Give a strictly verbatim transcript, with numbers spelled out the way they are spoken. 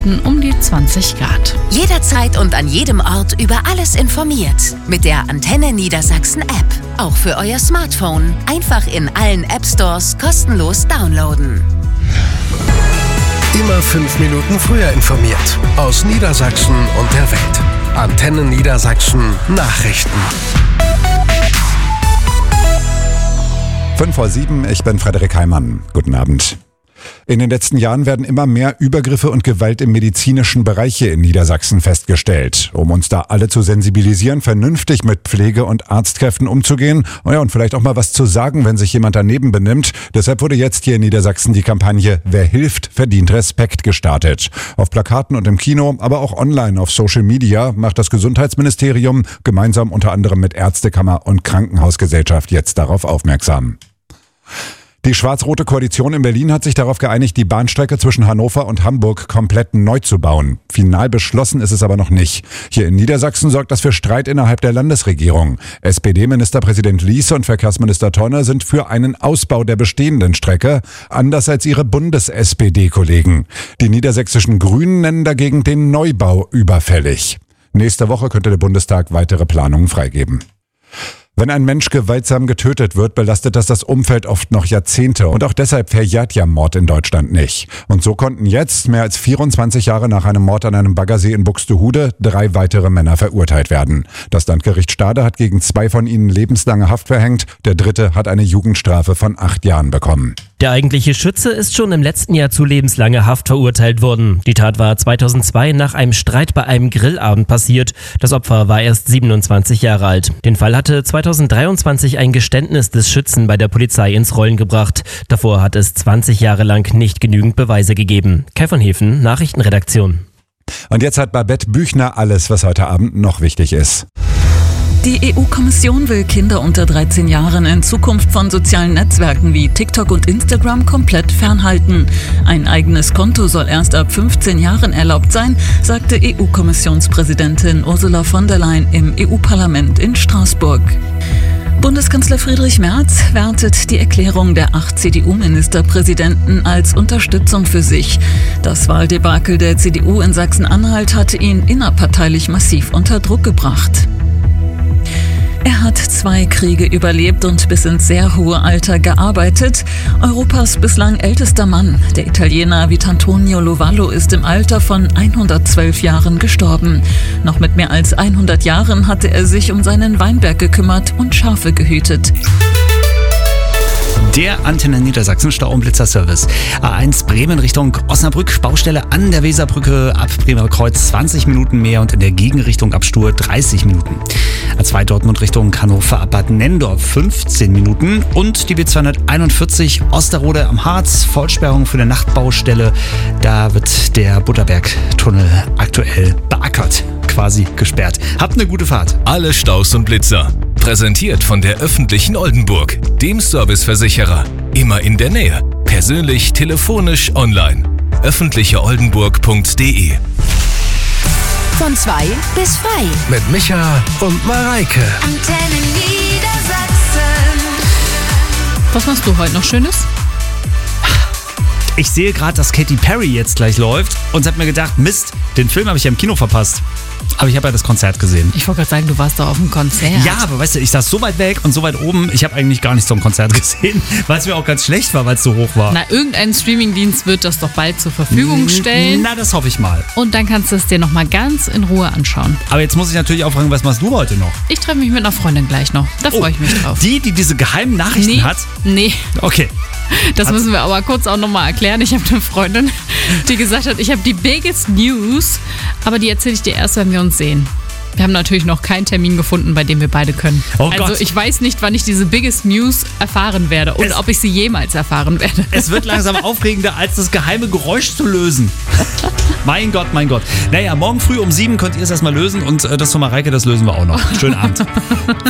um die zwanzig Grad. Jederzeit und an jedem Ort über alles informiert. Mit der Antenne Niedersachsen App. Auch für euer Smartphone. Einfach in allen App Stores kostenlos downloaden. Immer fünf Minuten früher informiert. Aus Niedersachsen und der Welt. Antenne Niedersachsen Nachrichten. Fünf vor sieben, ich bin Frederik Heimann. Guten Abend. In den letzten Jahren werden immer mehr Übergriffe und Gewalt im medizinischen Bereich hier in Niedersachsen festgestellt. Um uns da alle zu sensibilisieren, vernünftig mit Pflege- und Arztkräften umzugehen, ja, und vielleicht auch mal was zu sagen, wenn sich jemand daneben benimmt. Deshalb wurde jetzt hier in Niedersachsen die Kampagne Wer hilft, verdient Respekt gestartet. Auf Plakaten und im Kino, aber auch online auf Social Media macht das Gesundheitsministerium gemeinsam unter anderem mit Ärztekammer und Krankenhausgesellschaft jetzt darauf aufmerksam. Die schwarz-rote Koalition in Berlin hat sich darauf geeinigt, die Bahnstrecke zwischen Hannover und Hamburg komplett neu zu bauen. Final beschlossen ist es aber noch nicht. Hier in Niedersachsen sorgt das für Streit innerhalb der Landesregierung. S P D-Ministerpräsident Liese und Verkehrsminister Tonne sind für einen Ausbau der bestehenden Strecke, anders als ihre Bundes-S P D-Kollegen. Die niedersächsischen Grünen nennen dagegen den Neubau überfällig. Nächste Woche könnte der Bundestag weitere Planungen freigeben. Wenn ein Mensch gewaltsam getötet wird, belastet das das Umfeld oft noch Jahrzehnte. Und auch deshalb verjährt ja Mord in Deutschland nicht. Und so konnten jetzt, mehr als vierundzwanzig Jahre nach einem Mord an einem Baggersee in Buxtehude, drei weitere Männer verurteilt werden. Das Landgericht Stade hat gegen zwei von ihnen lebenslange Haft verhängt. Der dritte hat eine Jugendstrafe von acht Jahren bekommen. Der eigentliche Schütze ist schon im letzten Jahr zu lebenslanger Haft verurteilt worden. Die Tat war zweitausendzwei nach einem Streit bei einem Grillabend passiert. Das Opfer war erst siebenundzwanzig Jahre alt. Den Fall hatte zweitausenddreiundzwanzig ein Geständnis des Schützen bei der Polizei ins Rollen gebracht. Davor hat es zwanzig Jahre lang nicht genügend Beweise gegeben. Kai von Hefen, Nachrichtenredaktion. Und jetzt hat Babette Büchner alles, was heute Abend noch wichtig ist. Die E U-Kommission will Kinder unter dreizehn Jahren in Zukunft von sozialen Netzwerken wie TikTok und Instagram komplett fernhalten. Ein eigenes Konto soll erst ab fünfzehn Jahren erlaubt sein, sagte E U-Kommissionspräsidentin Ursula von der Leyen im E U-Parlament in Straßburg. Bundeskanzler Friedrich Merz wertet die Erklärung der acht C D U-Ministerpräsidenten als Unterstützung für sich. Das Wahldebakel der C D U in Sachsen-Anhalt hatte ihn innerparteilich massiv unter Druck gebracht. Er hat zwei Kriege überlebt und bis ins sehr hohe Alter gearbeitet. Europas bislang ältester Mann, der Italiener Vitantonio Lovallo, ist im Alter von hundertzwölf Jahren gestorben. Noch mit mehr als hundert Jahren hatte er sich um seinen Weinberg gekümmert und Schafe gehütet. Der Antenne Niedersachsen Stau- und Blitzerservice. A eins Bremen Richtung Osnabrück, Baustelle an der Weserbrücke ab Bremer Kreuz zwanzig Minuten mehr und in der Gegenrichtung ab Stur dreißig Minuten. A zwei Dortmund Richtung Hannover ab Bad Nendorf fünfzehn Minuten und die B zweihunderteinundvierzig Osterode am Harz, Vollsperrung für eine Nachtbaustelle. Da wird der Butterberg-Tunnel aktuell beackert, quasi gesperrt. Habt eine gute Fahrt. Alle Staus und Blitzer. Präsentiert von der öffentlichen Oldenburg, dem Serviceversicherer. Immer in der Nähe. Persönlich, telefonisch, online. öffentliche oldenburg punkt de. Von zwei bis frei. Mit Micha und Mareike. Antenne Niedersachsen. Was machst du heute noch Schönes? Ich sehe gerade, dass Katy Perry jetzt gleich läuft und habe mir gedacht, Mist, den Film habe ich ja im Kino verpasst. Aber ich habe ja das Konzert gesehen. Ich wollte gerade sagen, du warst doch auf dem Konzert. Ja, aber weißt du, ich saß so weit weg und so weit oben, ich habe eigentlich gar nichts zum Konzert gesehen, weil es mir auch ganz schlecht war, weil es so hoch war. Na, irgendein Streamingdienst wird das doch bald zur Verfügung stellen. Na, das hoffe ich mal. Und dann kannst du es dir nochmal ganz in Ruhe anschauen. Aber jetzt muss ich natürlich auch fragen, was machst du heute noch? Ich treffe mich mit einer Freundin gleich noch. Da freue ich mich drauf. Die, die diese geheimen Nachrichten nee, hat? Nee. Okay. Das Hat's müssen wir aber kurz auch nochmal erklären. Ich habe eine Freundin, die gesagt hat, ich habe die biggest news, aber die erzähle ich dir erst, wenn wir uns sehen. Wir haben natürlich noch keinen Termin gefunden, bei dem wir beide können. Oh also Gott. Ich weiß nicht, wann ich diese biggest news erfahren werde und es, ob ich sie jemals erfahren werde. Es wird langsam aufregender, als das geheime Geräusch zu lösen. Mein Gott, mein Gott. Naja, morgen früh um sieben könnt ihr es erstmal lösen und äh, das von Mareike, das lösen wir auch noch. Schönen Abend.